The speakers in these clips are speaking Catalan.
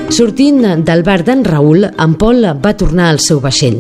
Sortint del bar d'en Raül, en Paul va tornar al seu vaixell.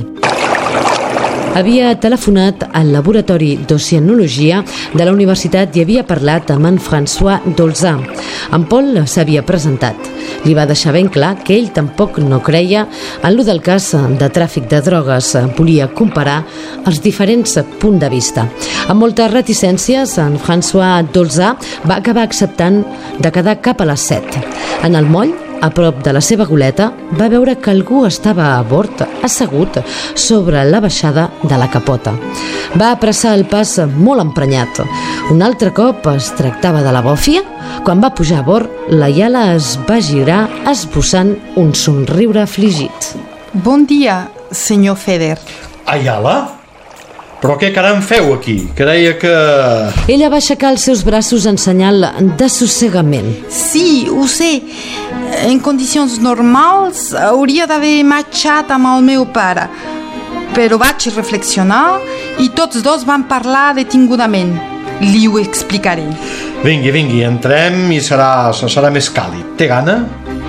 Havia telefonat al laboratori d'oceanologia de la universitat i havia parlat amb en François Dolzat. En Paul s'havia presentat. Li va deixar ben clar que ell tampoc no creia en lo del cas de tràfic de drogues. Volia comparar els diferents punts de vista. Amb moltes reticències, en François Dolzat va acabar acceptant de quedar cap a les 7. En el moll, a prop de la seva goleta, va veure que algú estava a bord, assegut sobre la baixada de la capota. Va apressar el pas molt emprenyat. Un altre cop es tractava de la bòfia. Quan va pujar a bord, la Iala es va girar esbossant un somriure afligit. Bon dia, senyor Feder. Ayala? Però què caram feu aquí? Creia que... Ella va aixecar els seus braços en senyal d'assossegament. Sí, ho sé. En condicions normals hauria d'haver marxat amb el meu pare. Però vaig reflexionar i tots dos van parlar detingudament. Li ho explicaré. Vingui, entrem i serà més càlid. Té gana?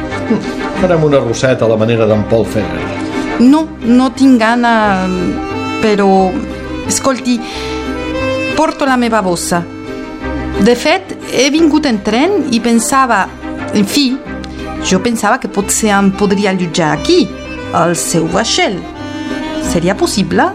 Farem una rosseta a la manera d'en Paul Feder. No tinc gana, però... Escolti, porto la meva bossa. De fet, he vingut en tren i pensava... En fi, jo pensava que potser em podria allotjar aquí, al seu vaixell. Seria possible?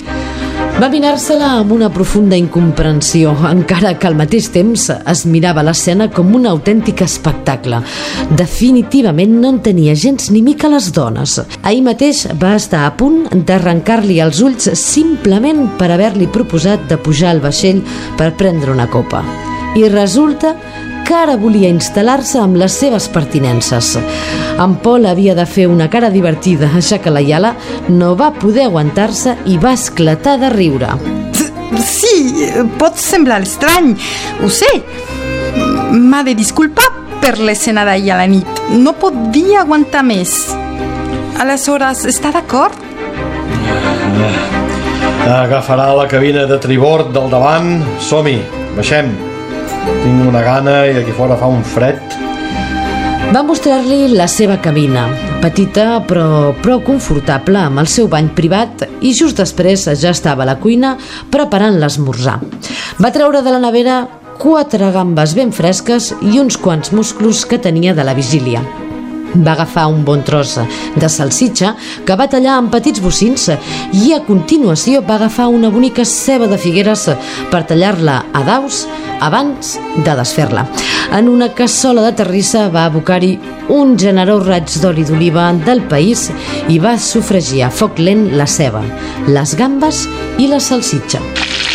Va mirar-se-la amb una profunda incomprensió, encara que al mateix temps es mirava l'escena com un autèntic espectacle. Definitivament no en tenia gens ni mica les dones. Ahir mateix va estar a punt d'arrencar-li els ulls simplement per haver-li proposat de pujar al vaixell per prendre una copa. I resulta que ara volia instal·lar-se amb les seves pertinences. En Paul havia de fer una cara divertida, ja que la Iala no va poder aguantar-se i va esclatar de riure. Sí, pot semblar estrany, ho sé. M'ha de disculpar per l'escena d'ahir a la nit. No podia aguantar més. Aleshores, està d'acord? Agafarà la cabina de tribord del davant. Som-hi, baixem. Tinc una gana i aquí fora fa un fred. Va mostrar-li la seva cabina, petita però prou confortable, amb el seu bany privat, i just després ja estava a la cuina preparant l'esmorzar. Va treure de la nevera 4 gambes ben fresques i uns quants musclos que tenia de la vigília. Va agafar un bon tros de salsitxa que va tallar en petits bocins i a continuació va agafar una bonica ceba de Figueres per tallar-la a daus abans de desfer-la. En una cassola de terrissa va abocar-hi un generós raig d'oli d'oliva del país i va sofregir a foc lent la ceba, les gambes i la salsitxa.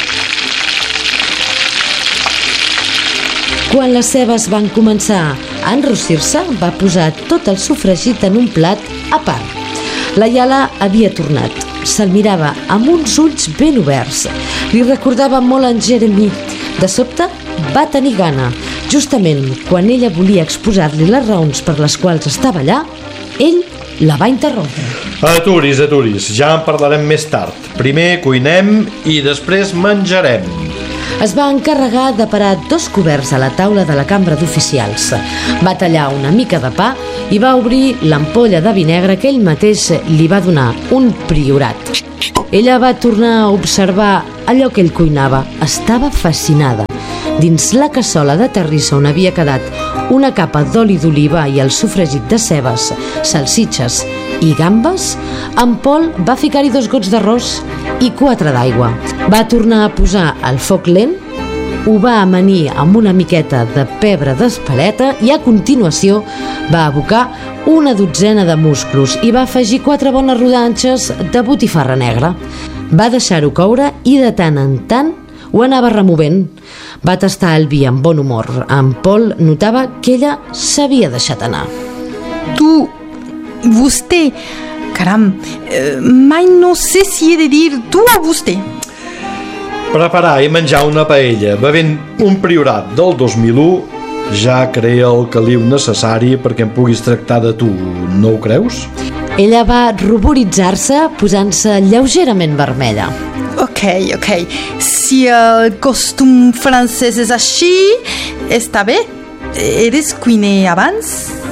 Quan les cebes van començar a enrossir-se, va posar tot el sofregit en un plat a part. La Iala havia tornat. Se'l mirava amb uns ulls ben oberts. Li recordava molt en Jeremy. De sobte, va tenir gana. Justament quan ella volia exposar-li les raons per les quals estava allà, ell la va interrompre. Aturis, ja en parlarem més tard. Primer cuinem i després menjarem. Es va encarregar de parar 2 coberts a la taula de la cambra d'oficials. Va tallar una mica de pa i va obrir l'ampolla de vi negre que ell mateix li va donar, un priorat. Ella va tornar a observar allò que ell cuinava. Estava fascinada. Dins la cassola de terrissa on havia quedat una capa d'oli d'oliva i el sofregit de cebes, salsitxes i gambes, en Paul va ficar-hi 2 gots d'arròs i 4 d'aigua. Va tornar a posar al foc lent, ho va amanir amb una miqueta de pebre d'espereta i a continuació va abocar una dotzena de musclos i va afegir 4 bones rodanxes de botifarra negra. Va deixar-ho coure i de tant en tant ho anava removent. Va tastar el vi amb bon humor. En Paul notava que ella s'havia deixat anar. Vostè... Caram, mai no sé si he de dir tu o vostè. Preparar i menjar una paella bevent un priorat del 2001 ja crea el caliu necessari perquè em puguis tractar de tu, no ho creus? Ella va ruboritzar-se posant-se lleugerament vermella. Ok. Si el costum francès és així, està bé. Eres cuiner abans?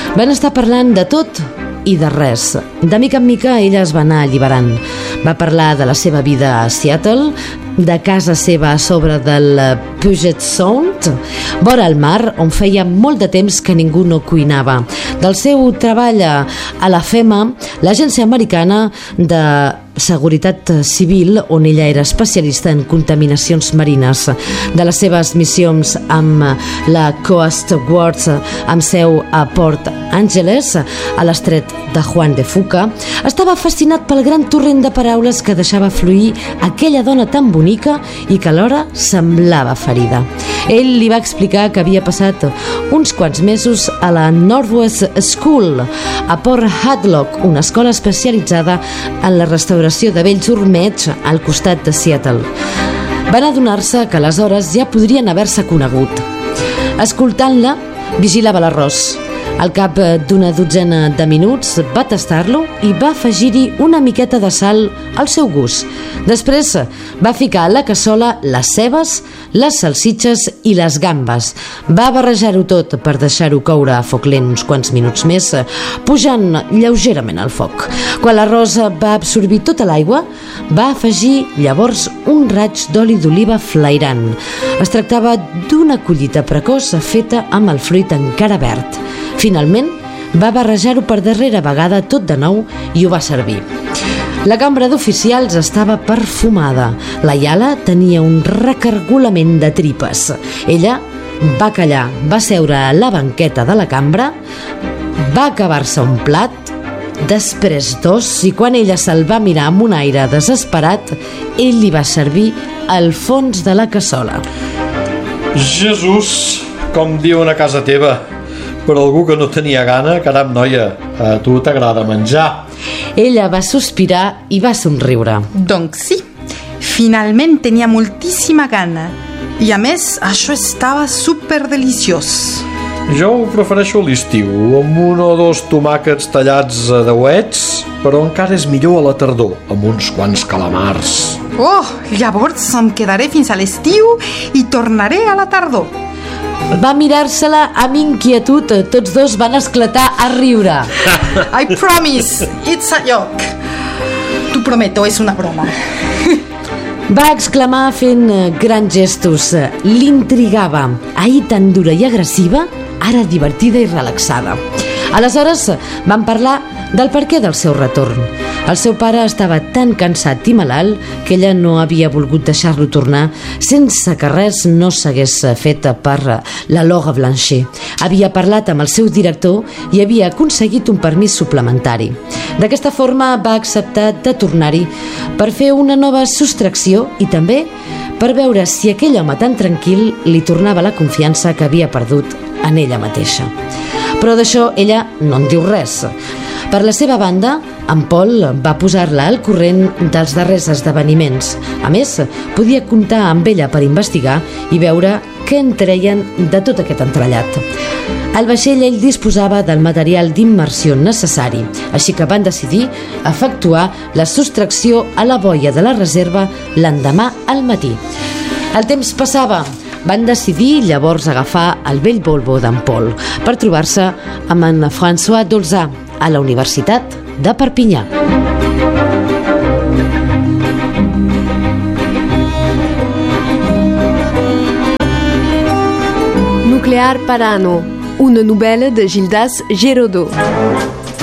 Van estar parlant de tot i de res. De mica en mica ella es va anar alliberant. Va parlar de la seva vida a Seattle, de casa seva a sobre del Puget Sound, vora el mar, on feia molt de temps que ningú no cuinava, del seu treball a la FEMA, l'agència americana de seguretat civil, on ella era especialista en contaminacions marines, de les seves missions amb la Coast Guard amb seu a Port Angeles, a l'estret de Juan de Fuca. Estava fascinat pel gran torrent de paraules que deixava fluir aquella dona tan bonica i que alhora semblava ferida. Ell li va explicar que havia passat uns quants mesos a la Northwest School, a Port Hadlock, una escola especialitzada en la restauració de vells ormeigs al costat de Seattle. Van adonar-se que aleshores ja podrien haver-se conegut. Escoltant-la, vigilava l'arròs. Al cap d'una dotzena de minuts va tastar-lo i va afegir-hi una miqueta de sal al seu gust. Després va ficar a la cassola les cebes, les salsitxes i les gambes. Va barrejar-ho tot per deixar-ho coure a foc lent uns quants minuts més, pujant lleugerament al foc. Quan l'arròs va absorbir tota l'aigua, va afegir llavors un raig d'oli d'oliva flairant. Es tractava d'una collita precoç feta amb el fruit encara verd. Finalment, va barrejar-ho per darrera vegada tot de nou i ho va servir. La cambra d'oficials estava perfumada. La Yala tenia un recargolament de tripes. Ella va callar, va seure a la banqueta de la cambra, va acabar-se un plat, després dos, i quan ella se'l va mirar amb un aire desesperat, ell li va servir al fons de la cassola. Jesús, com diuen a casa teva, per algú que no tenia gana, caram, noia, a tu t'agrada menjar. Ella va sospirar i va somriure. Doncs sí, finalment tenia moltíssima gana. I a més, això estava superdeliciós. Jo ho prefereixo a l'estiu, amb un o dos tomàquets tallats a deuets, però encara és millor a la tardor, amb uns quants calamars. Oh, llavors em quedaré fins a l'estiu i tornaré a la tardor. Va mirar-se-la amb inquietud. Tots dos van esclatar a riure. I promise, it's a joke. T'ho prometo, és una broma. Va exclamar fent grans gestos. L'intrigava. Ahir tan dura i agressiva, ara divertida i relaxada. Aleshores van parlar del perquè del seu retorn. El seu pare estava tan cansat i malalt que ella no havia volgut deixar-lo tornar sense que res no s'hagués fet per la Laura Blanchet. Havia parlat amb el seu director i havia aconseguit un permís suplementari. D'aquesta forma va acceptar de tornar-hi per fer una nova sostracció i també per veure si aquell home tan tranquil li tornava la confiança que havia perdut en ella mateixa. Però d'això ella no en diu res. Per la seva banda, en Paul va posar-la al corrent dels darrers esdeveniments. A més, podia comptar amb ella per investigar i veure què en treien de tot aquest entrellat. Al vaixell ell disposava del material d'immersió necessari, així que van decidir efectuar la sostracció a la boia de la reserva l'endemà al matí. El temps passava. Van decidir llavors agafar el vell Volvo d'en Paul per trobar-se amb en François Dolzat a la Universitat de Perpinyà. Nuclear Parano, una novel·la de Gildas Giraudot.